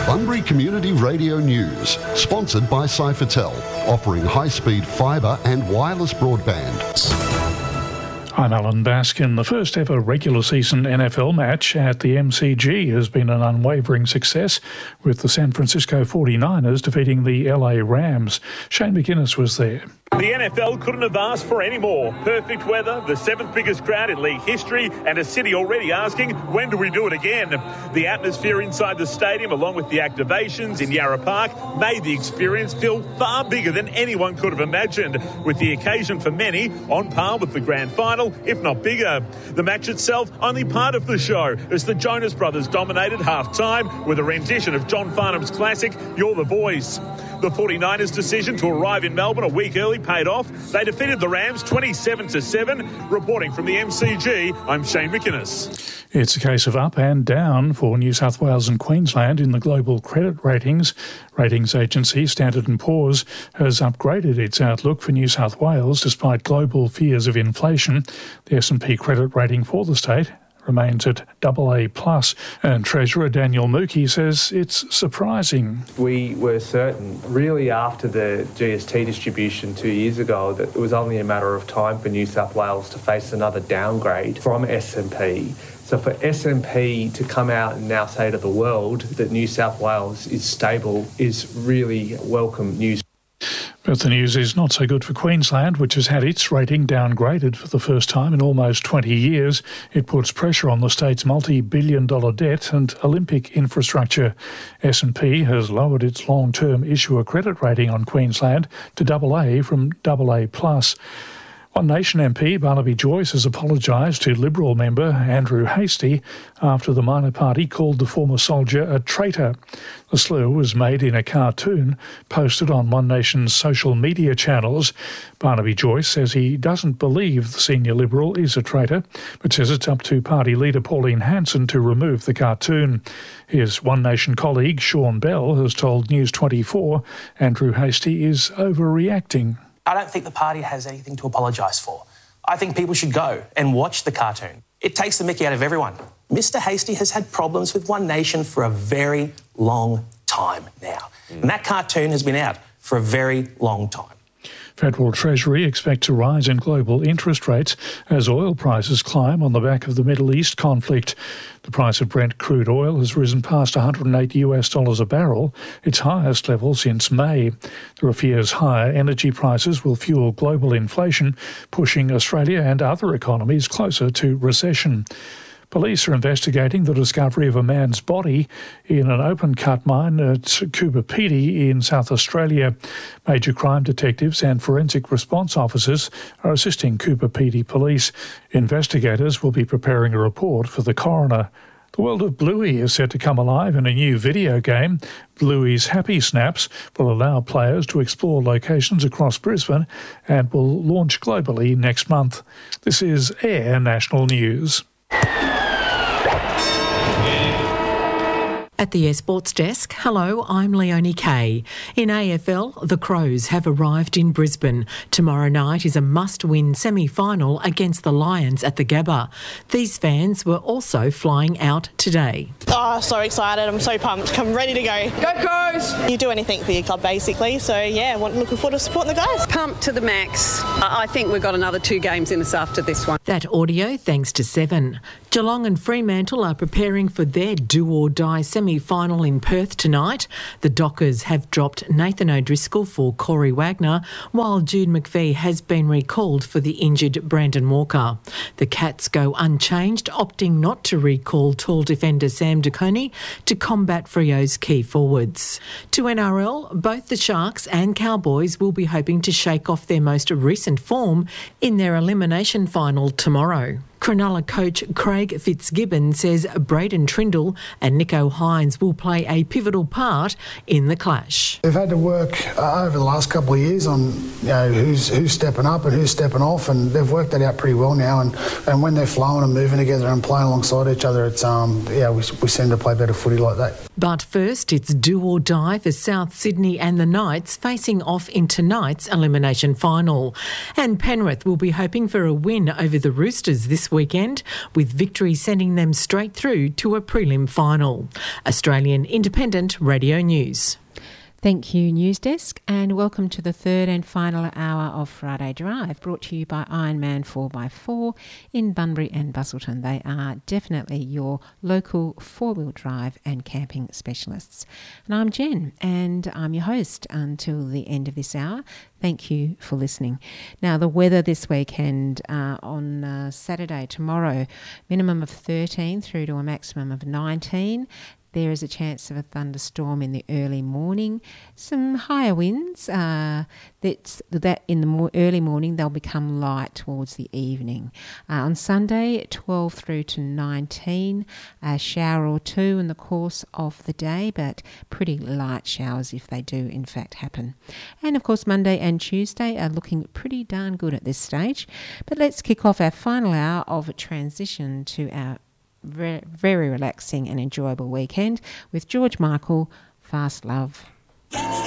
Bunbury Community Radio News, sponsored by Cyphertel, offering high-speed fibre and wireless broadband. I'm Alan Baskin. The first ever regular season NFL match at the MCG has been an unwavering success, with the San Francisco 49ers defeating the LA Rams. Shane McInnes was there. The NFL couldn't have asked for any more. Perfect weather, the seventh biggest crowd in league history, and a city already asking, when do we do it again? The atmosphere inside the stadium, along with the activations in Yarra Park, made the experience feel far bigger than anyone could have imagined, with the occasion for many on par with the grand final, if not bigger. The match itself, only part of the show, as the Jonas Brothers dominated half-time with a rendition of John Farnham's classic, You're the Voice. The 49ers' decision to arrive in Melbourne a week early paid off. They defeated the Rams 27-7. Reporting from the MCG, I'm Shane McInnes. It's a case of up and down for New South Wales and Queensland in the global credit ratings. Ratings agency Standard +& Poor's has upgraded its outlook for New South Wales despite global fears of inflation. The S&P credit rating for the state remains at AA+, and Treasurer Daniel Mookie says it's surprising. We were certain, really after the GST distribution 2 years ago, that it was only a matter of time for New South Wales to face another downgrade from S&P. So for S&P to come out and now say to the world that New South Wales is stable is really welcome news. But the news is not so good for Queensland, which has had its rating downgraded for the first time in almost 20 years. It puts pressure on the state's multi-billion-dollar debt and Olympic infrastructure. S&P has lowered its long-term issuer credit rating on Queensland to AA from AA+. One Nation MP Barnaby Joyce has apologised to Liberal member Andrew Hastie after the minor party called the former soldier a traitor. The slur was made in a cartoon posted on One Nation's social media channels. Barnaby Joyce says he doesn't believe the senior Liberal is a traitor, but says it's up to party leader Pauline Hanson to remove the cartoon. His One Nation colleague Sean Bell has told News 24 Andrew Hastie is overreacting. I don't think the party has anything to apologise for. I think people should go and watch the cartoon. It takes the mickey out of everyone. Mr Hastie has had problems with One Nation for a very long time now. And that cartoon has been out for a very long time. Federal Treasury expects a rise in global interest rates as oil prices climb on the back of the Middle East conflict. The price of Brent crude oil has risen past $108 a barrel, its highest level since May. There are fears higher energy prices will fuel global inflation, pushing Australia and other economies closer to recession. Police are investigating the discovery of a man's body in an open-cut mine at Coober Pedy in South Australia. Major crime detectives and forensic response officers are assisting Coober Pedy police. Investigators will be preparing a report for the coroner. The world of Bluey is set to come alive in a new video game. Bluey's Happy Snaps will allow players to explore locations across Brisbane and will launch globally next month. This is Air National News. At the Air Sports Desk, hello, I'm Leonie Kay. In AFL, the Crows have arrived in Brisbane. Tomorrow night is a must-win semi-final against the Lions at the Gabba. These fans were also flying out today. Oh, so excited. I'm so pumped. I'm ready to go. Go Crows! You do anything for your club, basically. So, yeah, looking forward to supporting the guys. Pumped to the max. I think we've got another 2 games in us after this one. That audio thanks to Seven. Geelong and Fremantle are preparing for their do-or-die semi-final in Perth tonight. The Dockers have dropped Nathan O'Driscoll for Corey Wagner, while Jude McVie has been recalled for the injured Brandon Walker. The Cats go unchanged, opting not to recall tall defender Sam De Koning to combat Freo's key forwards. To NRL, both the Sharks and Cowboys will be hoping to shake off their most recent form in their elimination final tomorrow. Cronulla coach Craig Fitzgibbon says Braden Trindle and Nico Hines will play a pivotal part in the clash. They've had to work over the last couple of years on who's stepping up and who's stepping off, and they've worked that out pretty well now. And when they're flowing and moving together and playing alongside each other, it's we seem to play better footy like that. But first, it's do or die for South Sydney and the Knights facing off in tonight's elimination final. And Penrith will be hoping for a win over the Roosters this week weekend, with victory sending them straight through to a prelim final. Australian Independent Radio News. Thank you, News Desk, and welcome to the third and final hour of Friday Drive, brought to you by Ironman 4x4 in Bunbury and Busselton. They are definitely your local four-wheel drive and camping specialists. And I'm Jen, and I'm your host until the end of this hour. Thank you for listening. Now, the weather this weekend on Saturday, tomorrow, minimum of 13 through to a maximum of 19. There is a chance of a thunderstorm in the early morning. Some higher winds that in the early morning, they'll become light towards the evening. On Sunday, 12 through to 19, a shower or two in the course of the day, but pretty light showers if they do in fact happen. And of course, Monday and Tuesday are looking pretty darn good at this stage. But let's kick off our final hour of a transition to our very relaxing and enjoyable weekend with George Michael, Fast Love.